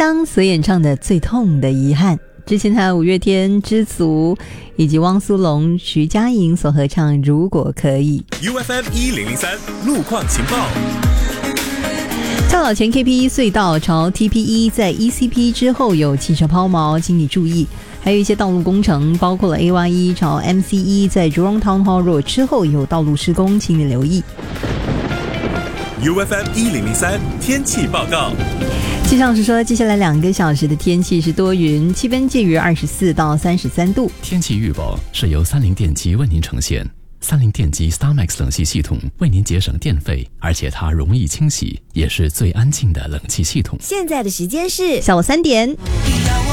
当所演唱的《最痛的遗憾》，之前还有五月天、知足以及汪苏泷、徐佳莹所合唱《如果可以》。 UFM 1003路况情报。 较早前 KP1 隧道朝 TP1 在 ECP 之后有汽车抛锚，请你注意。还有一些道路工程，包括了 AY1 朝 MC1 在 Jurong Town Hall Road 之后有道路施工，请你留意。 UFM 1003天气报告。 气象是说，接下来2个小时的天气是多云，气温介于24到33度。 天气预报是由三菱电机为您呈现。三菱电机 StarMax 冷气系统为您节省电费，而且它容易清洗，也是最安静的冷气系统。 现在的时间是下午3点。